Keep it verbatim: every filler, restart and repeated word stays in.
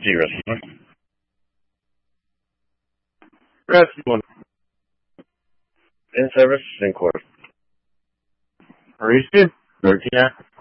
T Wrestling. Wrestling. In service, in court. Are you good? Thirteen.